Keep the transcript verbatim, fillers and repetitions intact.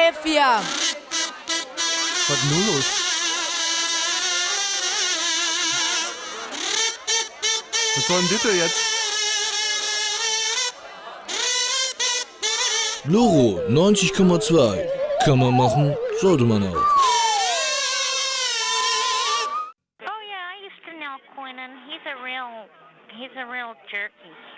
elf hier. Was ist nun los? Was soll denn das jetzt? Loro neunzig Komma zwei. Kann man machen, sollte man auch. Oh yeah, I used to know Quinnan. He's a real, he's a real jerky.